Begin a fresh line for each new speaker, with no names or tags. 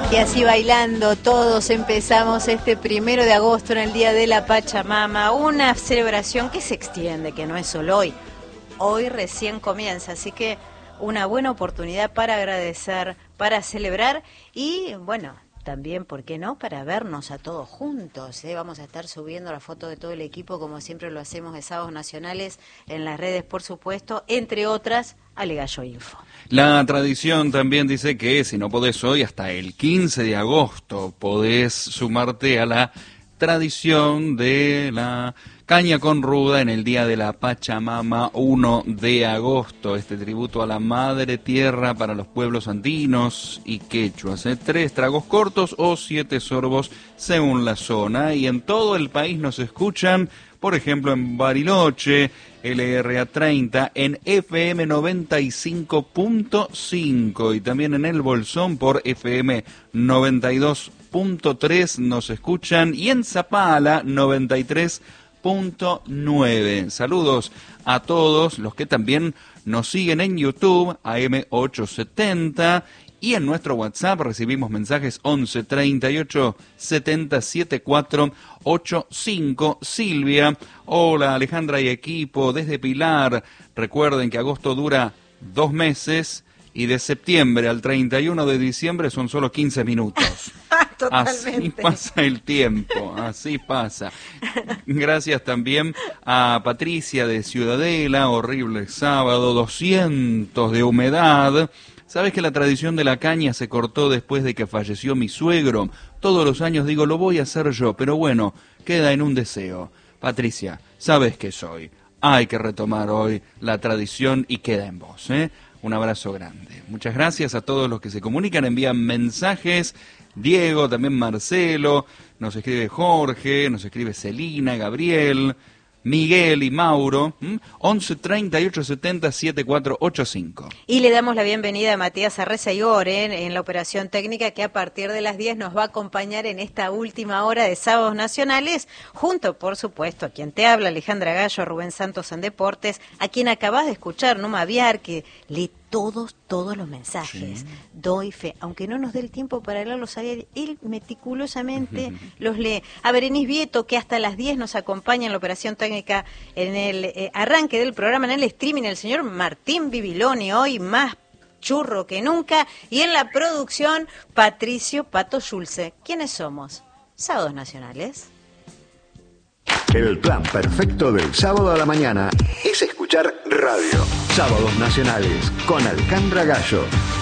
Y así bailando todos empezamos este 1 de agosto en el Día de la Pachamama, una celebración que se extiende, que no es solo hoy. Hoy recién comienza, así que una buena oportunidad para agradecer, para celebrar y bueno, también, ¿por qué no?, para vernos a todos juntos, ¿eh? Vamos a estar subiendo la foto de todo el equipo, como siempre lo hacemos de Sábados Nacionales, en las redes, por supuesto, entre otras, Alegallo Info.
La tradición también dice que si no podés hoy, hasta el 15 de agosto podés sumarte a la tradición de la caña con ruda en el Día de la Pachamama, 1 de agosto, este tributo a la Madre Tierra para los pueblos andinos y quechuas, 3 tragos cortos o 7 sorbos según la zona, y en todo el país nos escuchan, por ejemplo en Bariloche, LRA 30, en FM 95.5 y también en El Bolsón por FM 92.3 nos escuchan, y en Zapala 93.9. Saludos a todos los que también nos siguen en YouTube, AM870, y en nuestro WhatsApp recibimos mensajes 11 38 70 74 85. Silvia, hola Alejandra y equipo, desde Pilar. Recuerden que agosto dura 2 meses y de septiembre al 31 de diciembre son solo 15 minutos.
Totalmente.
Así pasa el tiempo, así pasa. Gracias también a Patricia de Ciudadela, horrible sábado, 200 de humedad. ¿Sabes que la tradición de la caña se cortó después de que falleció mi suegro? Todos los años digo, lo voy a hacer yo, pero bueno, queda en un deseo. Patricia, sabes que soy. Hay que retomar hoy la tradición y queda en vos, ¿eh? Un abrazo grande. Muchas gracias a todos los que se comunican, envían mensajes. Diego, también Marcelo, nos escribe Jorge, nos escribe Celina, Gabriel, Miguel y Mauro, 11 38 70 7485.
Y le damos la bienvenida a Matías Arreza-Igor en la operación técnica, que a partir de las 10 nos va a acompañar en esta última hora de Sábados Nacionales, junto, por supuesto, a quien te habla, Alejandra Gallo, Rubén Santos en Deportes, a quien acabas de escuchar, Numa Viar, que lee todos los mensajes. Sí. Doy fe, aunque no nos dé el tiempo para leerlos, él meticulosamente los lee. A Berenice Vieto, que hasta las 10 nos acompaña en la operación técnica, en el arranque del programa, en el streaming, el señor Martín Bibiloni, hoy más churro que nunca, y en la producción, Patricio Pato Schulze. ¿Quiénes somos? Sábados Nacionales.
El plan perfecto del sábado a la mañana es escuchar radio. Sábados Nacionales con Alejandra Gallo.